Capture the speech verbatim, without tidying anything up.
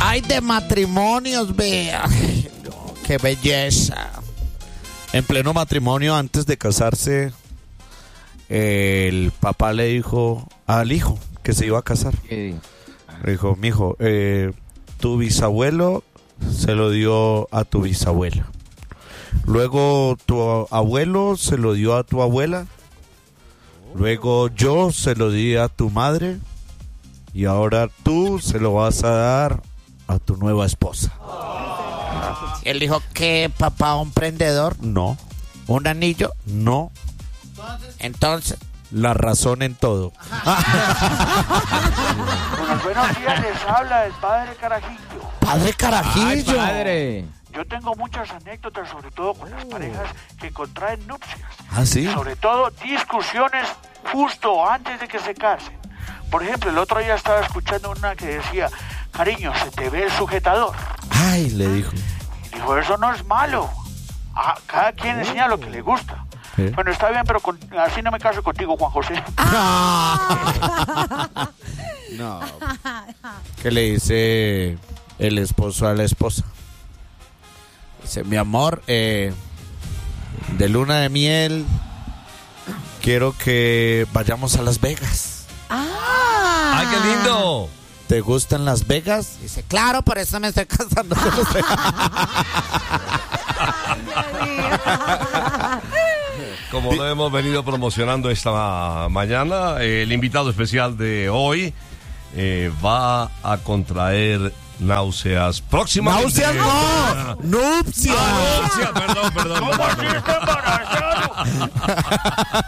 Ay, de matrimonios, vea. Ay, no, qué belleza. En pleno matrimonio, antes de casarse, el papá le dijo al hijo que se iba a casar. Le dijo, mijo, eh, tu bisabuelo se lo dio a tu bisabuela. Luego tu abuelo se lo dio a tu abuela. Luego yo se lo di a tu madre. Y ahora tú se lo vas a dar a tu nueva esposa. Él dijo que papá, un prendedor. No. ¿Un anillo? No. Entonces, la razón en todo. Buenos, buenos días, les habla el padre Carajillo. Padre Carajillo. Ay, padre. Yo tengo muchas anécdotas, sobre todo con las parejas que contraen nupcias. ¿Ah, sí? Sobre todo discusiones justo antes de que se casen. Por ejemplo, el otro día estaba escuchando una que decía, cariño, se te ve el sujetador. Ay, le dijo. Y dijo, eso no es malo. Ah, cada quien enseña lo que le gusta. ¿Eh? Bueno, está bien, pero con, así no me caso contigo, Juan José. No. ¿Qué le dice el esposo a la esposa? Dice, mi amor, eh, de luna de miel, quiero que vayamos a Las Vegas. ¡Ah! ¡Ay, qué lindo! ¿Te gustan Las Vegas? dice, claro, por eso me estoy casando con usted. Como lo hemos venido promocionando esta mañana, eh, el invitado especial de hoy eh, va a contraer náuseas próximamente. ¡Náuseas no! ¡Nupcias! Ah, nupcias, perdón, perdón. ¿Cómo así está embarazado?